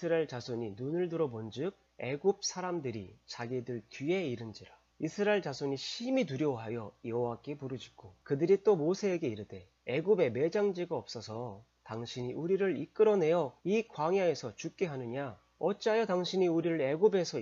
이스라엘 자손이 눈을 들어 본즉 애굽 사람들이 자기들 뒤에 이른지라. 이스라엘 자손이 심히 두려워하여 여호와께 부르짖고 그들이 또 모세에게 이르되 애굽에 매장지가 없어서 당신이 우리를 이끌어내어 이 광야에서 죽게 하느냐? 어찌하여 당신이 우리를 애굽에서